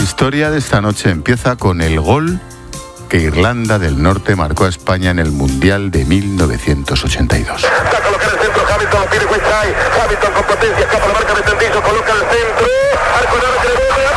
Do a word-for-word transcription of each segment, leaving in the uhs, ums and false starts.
historia de esta noche empieza con el gol que Irlanda del Norte marcó a España en el Mundial de mil novecientos ochenta y dos. Va a colocar el centro, Hamilton, tiene Wichay, Hamilton con potencia, escapa la marca de Tendizo, coloca el centro, arco en arco,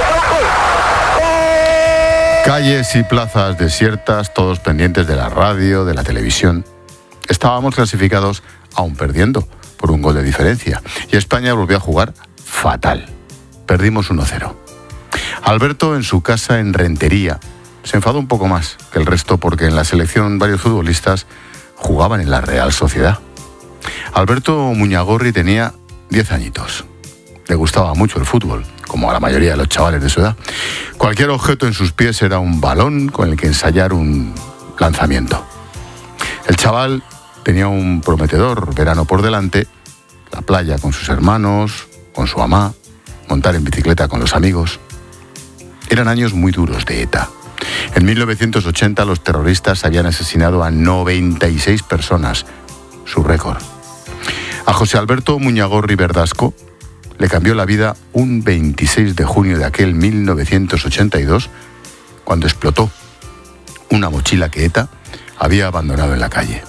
calles y plazas desiertas, todos pendientes de la radio, de la televisión. Estábamos clasificados, aún perdiendo, por un gol de diferencia, y España volvió a jugar fatal. Perdimos uno cero. Alberto, en su casa en Rentería, se enfadó un poco más que el resto porque en la selección varios futbolistas jugaban en la Real Sociedad. Alberto Muñagorri tenía diez añitos. Le gustaba mucho el fútbol, como a la mayoría de los chavales de su edad. Cualquier objeto en sus pies era un balón con el que ensayar un lanzamiento. El chaval tenía un prometedor verano por delante, la playa con sus hermanos, con su mamá, montar en bicicleta con los amigos. Eran años muy duros de ETA. En mil novecientos ochenta los terroristas habían asesinado a noventa y seis personas, su récord. A José Alberto Muñagorri Verdasco le cambió la vida un veintiséis de junio de aquel mil novecientos ochenta y dos, cuando explotó una mochila que ETA había abandonado en la calle.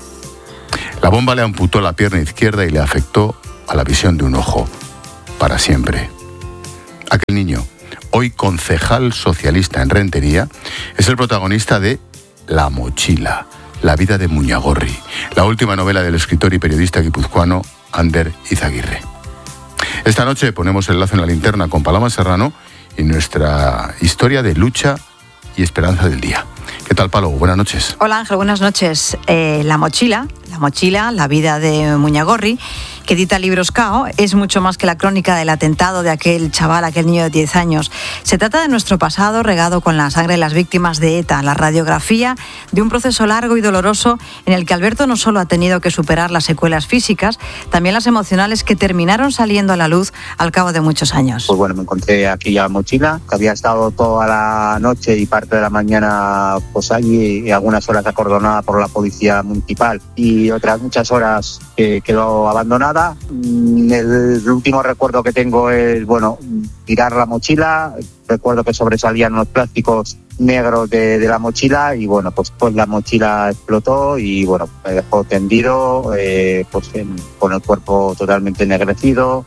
La bomba le amputó la pierna izquierda y le afectó a la visión de un ojo, para siempre. Aquel niño, hoy concejal socialista en Rentería, es el protagonista de La mochila, la vida de Muñagorri, la última novela del escritor y periodista guipuzcoano Ander Izaguirre. Esta noche ponemos el lazo en la linterna con Paloma Serrano y nuestra historia de lucha y esperanza del día. ¿Qué tal, Palo? Buenas noches. Hola, Ángel, buenas noches. Eh, la mochila, la mochila, la vida de Muñagorri, que edita Libros K O, es mucho más que la crónica del atentado de aquel chaval, aquel niño de diez años. Se trata de nuestro pasado regado con la sangre de las víctimas de ETA, la radiografía de un proceso largo y doloroso en el que Alberto no solo ha tenido que superar las secuelas físicas, también las emocionales que terminaron saliendo a la luz al cabo de muchos años. Pues bueno, me encontré aquella mochila que había estado toda la noche y parte de la mañana pues allí, y algunas horas acordonada por la policía municipal y otras muchas horas que quedó abandonada. El último recuerdo que tengo es, bueno, tirar la mochila. Recuerdo que sobresalían los plásticos negros de, de la mochila y, bueno, pues, pues la mochila explotó y, bueno, me dejó tendido, eh, pues en, con el cuerpo totalmente ennegrecido.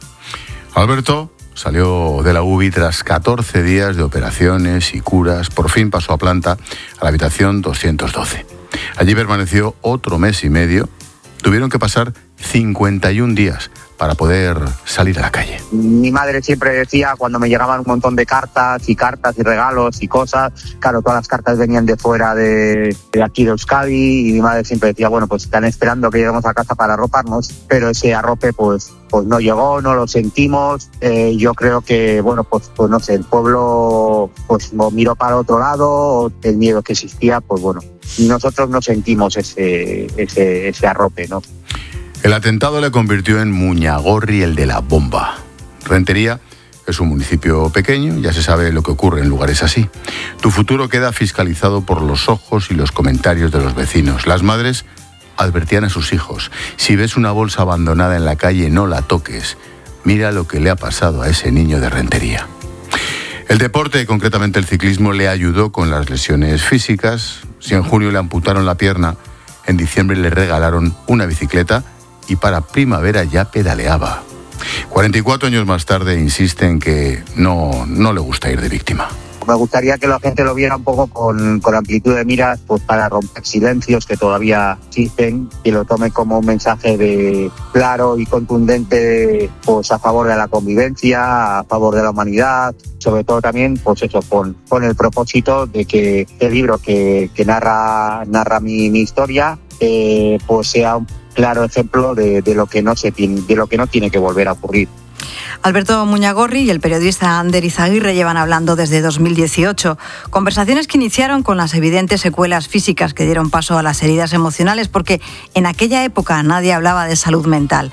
Alberto salió de la U B I tras catorce días de operaciones y curas. Por fin pasó a planta, a la habitación doscientos doce. Allí permaneció otro mes y medio. Tuvieron que pasar cincuenta y un días para poder salir a la calle. Mi madre siempre decía, cuando me llegaban un montón de cartas y cartas y regalos y cosas, claro, todas las cartas venían de fuera de, de aquí de Euskadi, y mi madre siempre decía, bueno, pues están esperando que lleguemos a casa para arroparnos, pero ese arrope pues pues no llegó, no lo sentimos. Eh, yo creo que, bueno, pues, pues no sé, el pueblo pues miró para otro lado, el miedo que existía, pues bueno, nosotros no sentimos ese, ese, ese arrope, ¿no? El atentado le convirtió en Muñagorri, el de la bomba. Rentería es un municipio pequeño, ya se sabe lo que ocurre en lugares así. Tu futuro queda fiscalizado por los ojos y los comentarios de los vecinos. Las madres advertían a sus hijos: si ves una bolsa abandonada en la calle, no la toques. Mira lo que le ha pasado a ese niño de Rentería. El deporte, concretamente el ciclismo, le ayudó con las lesiones físicas. Si en junio le amputaron la pierna, en diciembre le regalaron una bicicleta y para primavera ya pedaleaba. cuarenta y cuatro años más tarde insiste en que no, no le gusta ir de víctima. Me gustaría que la gente lo viera un poco con, con amplitud de miras, pues para romper silencios que todavía existen, y lo tome como un mensaje de claro y contundente, pues a favor de la convivencia, a favor de la humanidad, sobre todo también, pues eso, con, con el propósito de que el libro que, que narra, narra mi, mi historia, eh, pues sea un claro ejemplo de, de lo que no se tiene, de lo que no tiene que volver a ocurrir. Alberto Muñagorri y el periodista Ander Izaguirre llevan hablando desde dos mil dieciocho. Conversaciones que iniciaron con las evidentes secuelas físicas que dieron paso a las heridas emocionales, porque en aquella época nadie hablaba de salud mental.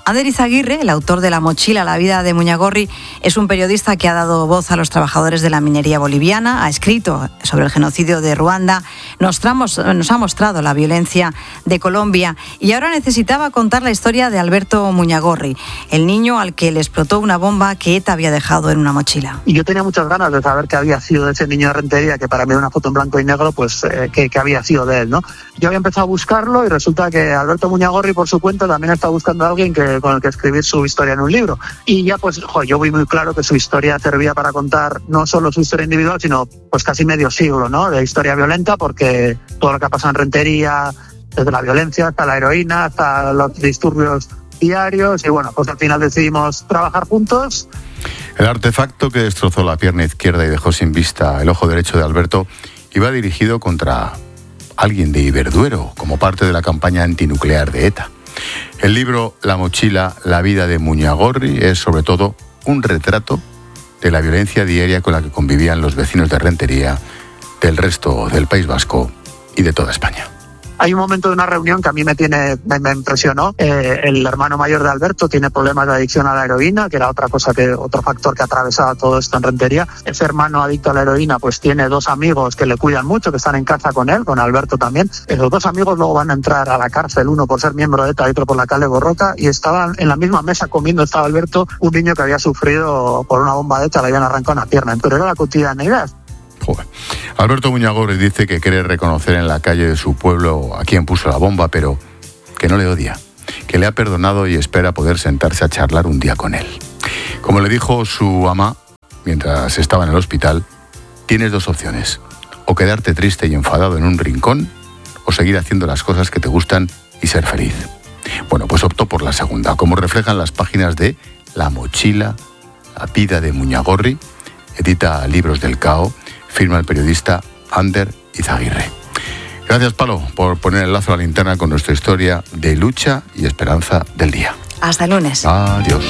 Ander Izaguirre, el autor de La mochila, la vida de Muñagorri, es un periodista que ha dado voz a los trabajadores de la minería boliviana, ha escrito sobre el genocidio de Ruanda, nos, tramos, nos ha mostrado la violencia de Colombia y ahora necesitaba contar la historia de Alberto Muñagorri, el niño al que le explotó una bomba que ETA había dejado en una mochila. Y yo tenía muchas ganas de saber qué había sido de ese niño de Rentería, que para mí era una foto en blanco y negro, pues eh, qué, qué había sido de él, ¿no? Yo había empezado a buscarlo y resulta que Alberto Muñagorri, por su cuenta, también está buscando a alguien que con el que escribir su historia en un libro. Y ya pues, jo, yo vi muy claro que su historia servía para contar no solo su historia individual, sino pues casi medio siglo, ¿no? De historia violenta, porque todo lo que ha pasado en Rentería, desde la violencia hasta la heroína, hasta los disturbios diarios, y bueno, pues al final decidimos trabajar juntos. El artefacto que destrozó la pierna izquierda y dejó sin vista el ojo derecho de Alberto iba dirigido contra alguien de Iberduero, como parte de la campaña antinuclear de ETA. El libro La mochila, la vida de Muñagorri es sobre todo un retrato de la violencia diaria con la que convivían los vecinos de Rentería, del resto del País Vasco y de toda España. Hay un momento de una reunión que a mí me tiene me, me impresionó. Eh, el hermano mayor de Alberto tiene problemas de adicción a la heroína, que era otra cosa que otro factor que atravesaba todo esto en Rentería. Ese hermano adicto a la heroína pues tiene dos amigos que le cuidan mucho, que están en casa con él, con Alberto también. Esos dos amigos luego van a entrar a la cárcel, uno por ser miembro de ETA y otro por la Cale Borroca, y estaban en la misma mesa comiendo, estaba Alberto, un niño que había sufrido por una bomba de ETA, le habían arrancado una pierna, pero era la cotidianidad. Joder. Alberto Muñagorri dice que quiere reconocer en la calle de su pueblo a quien puso la bomba, pero que no le odia, que le ha perdonado y espera poder sentarse a charlar un día con él. Como le dijo su ama mientras estaba en el hospital, tienes dos opciones: o quedarte triste y enfadado en un rincón, o seguir haciendo las cosas que te gustan y ser feliz. Bueno, pues optó por la segunda, como reflejan las páginas de La mochila, la vida de Muñagorri, edita Libros del Cao, firma el periodista Ander Izaguirre. Gracias, Palo, por poner el lazo a la linterna con nuestra historia de lucha y esperanza del día. Hasta el lunes. Adiós.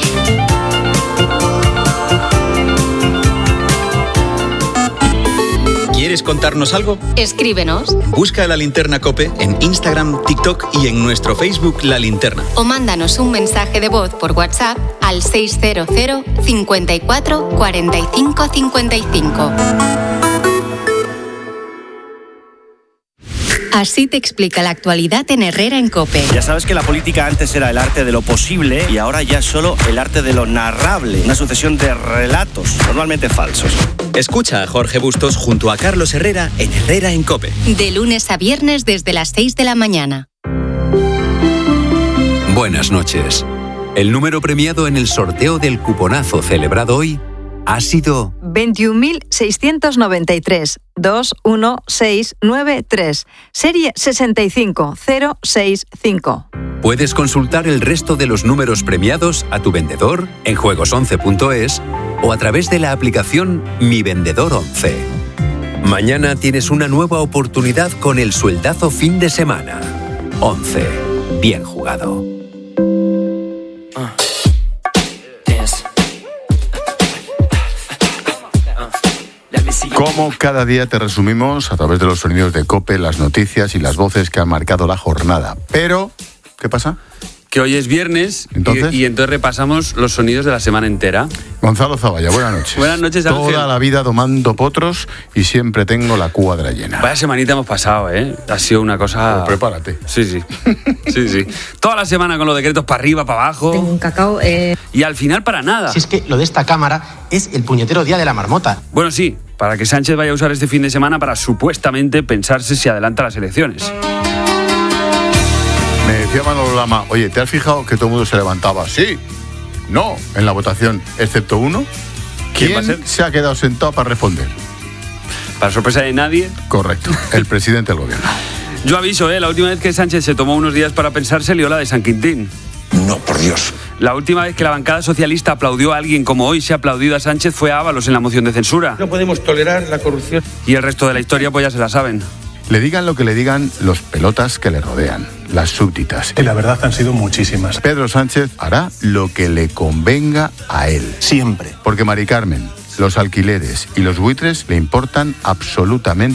¿Quieres contarnos algo? Escríbenos. Busca La Linterna COPE en Instagram, TikTok y en nuestro Facebook La Linterna. O mándanos un mensaje de voz por WhatsApp al seis cero cero, cincuenta y cuatro, cuarenta y cinco, cincuenta y cinco. Así te explica la actualidad en Herrera en COPE. Ya sabes que la política antes era el arte de lo posible y ahora ya es solo el arte de lo narrable. Una sucesión de relatos, normalmente falsos. Escucha a Jorge Bustos junto a Carlos Herrera en Herrera en COPE. De lunes a viernes desde las seis de la mañana. Buenas noches. El número premiado en el sorteo del cuponazo celebrado hoy ha sido veintiún mil seiscientos noventa y tres, dos uno seis nueve tres, serie sesenta y cinco cero sesenta y cinco. Puedes consultar el resto de los números premiados a tu vendedor en juegos once punto es o a través de la aplicación Mi Vendedor once. Mañana tienes una nueva oportunidad con el sueldazo fin de semana. once. Bien jugado. Como cada día te resumimos a través de los sonidos de COPE las noticias y las voces que han marcado la jornada. Pero, ¿qué pasa? Que hoy es viernes. ¿Entonces? Y, y entonces repasamos los sonidos de la semana entera. Gonzalo Zavalla, buenas noches. Buenas noches, Ángel. Toda la vida domando potros y siempre tengo la cuadra llena. Vaya semanita hemos pasado, ¿eh? Ha sido una cosa... Pues prepárate. Sí, sí. Sí, sí. Toda la semana con los decretos para arriba, para abajo. Tengo un cacao... Eh... Y al final para nada. Si es que lo de esta cámara es el puñetero día de la marmota. Bueno, sí. Para que Sánchez vaya a usar este fin de semana para supuestamente pensarse si adelanta las elecciones. Me decía Manolo Lama, oye, ¿te has fijado que todo el mundo se levantaba? Sí, no, en la votación, excepto uno. ¿Quién, ¿Quién va a ser? Se ha quedado sentado para responder? Para sorpresa de nadie. Correcto, el presidente del gobierno. Yo aviso, ¿eh? La última vez que Sánchez se tomó unos días para pensar se lió la de San Quintín. No, por Dios. La última vez que la bancada socialista aplaudió a alguien como hoy se ha aplaudido a Sánchez fue a Ábalos en la moción de censura. No podemos tolerar la corrupción. Y el resto de la historia pues ya se la saben. Le digan lo que le digan los pelotas que le rodean, las súbditas. Y la verdad han sido muchísimas. Pedro Sánchez hará lo que le convenga a él. Siempre. Porque Mari Carmen, los alquileres y los buitres le importan absolutamente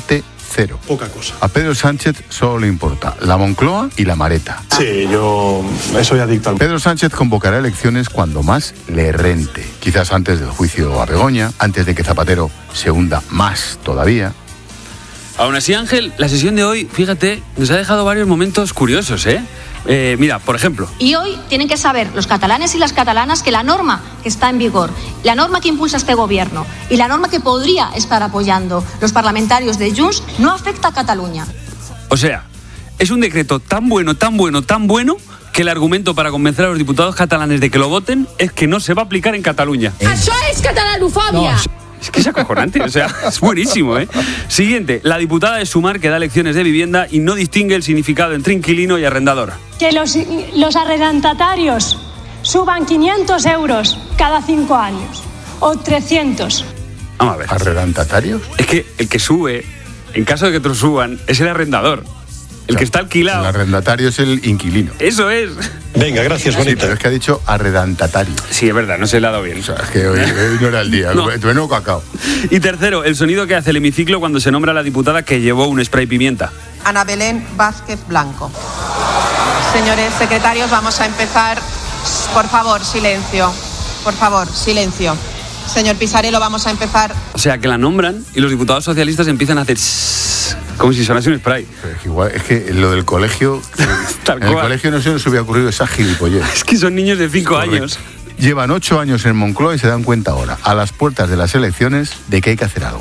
cero. Poca cosa. A Pedro Sánchez solo le importa la Moncloa y la Mareta. Sí, yo soy adicto al... Pedro Sánchez convocará elecciones cuando más le rente. Quizás antes del juicio a Begoña, antes de que Zapatero se hunda más todavía. Aún así, Ángel, la sesión de hoy, fíjate, nos ha dejado varios momentos curiosos, ¿eh? Eh, mira, por ejemplo. Y hoy tienen que saber los catalanes y las catalanas que la norma que está en vigor, la norma que impulsa este gobierno y la norma que podría estar apoyando los parlamentarios de Junts no afecta a Cataluña. O sea, es un decreto tan bueno, tan bueno, tan bueno que el argumento para convencer a los diputados catalanes de que lo voten es que no se va a aplicar en Cataluña. ¡Això és catalanofòbia! No. Es que es acojonante, o sea, es buenísimo, ¿eh? Siguiente, la diputada de Sumar que da lecciones de vivienda y no distingue el significado entre inquilino y arrendador. Que los, los arrendatarios suban quinientos euros cada cinco años o trescientos. Vamos a ver. ¿Arrendatarios? Es que el que sube, en caso de que te lo suban, es el arrendador. El o sea, que está alquilado. El arrendatario es el inquilino. Eso es. Venga, gracias, bonita. Sí, pero es que ha dicho arrendatario. Sí, es verdad, no se le ha dado bien. O sea, es que hoy, hoy no era el día. No. Bueno, cacao. Y tercero, el sonido que hace el hemiciclo cuando se nombra a la diputada que llevó un spray pimienta. Ana Belén Vázquez Blanco. Señores secretarios, vamos a empezar. Por favor, silencio. Por favor, silencio. Señor Pisarello, vamos a empezar. O sea, que la nombran y los diputados socialistas empiezan a hacer... como si sonase un spray. Pero es que igual, es que lo del colegio... Tal en cual. el colegio no se nos hubiera ocurrido esa gilipollez. Es que son niños de cinco años. Llevan ocho años en Moncloa y se dan cuenta ahora, a las puertas de las elecciones, de que hay que hacer algo.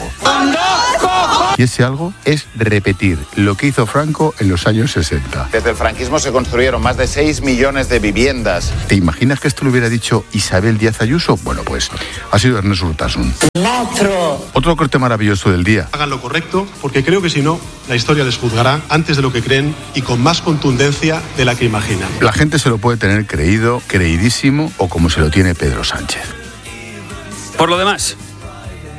Y ese algo es repetir lo que hizo Franco en los años sesenta. Desde el franquismo se construyeron más de seis millones de viviendas. ¿Te imaginas que esto lo hubiera dicho Isabel Díaz Ayuso? Bueno, pues ha sido Ernest Urtasun. Otro. Otro corte maravilloso del día. Hagan lo correcto, porque creo que si no, la historia les juzgará antes de lo que creen y con más contundencia de la que imaginan. La gente se lo puede tener creído, creidísimo o como se lo tiene Pedro Sánchez. Por lo demás,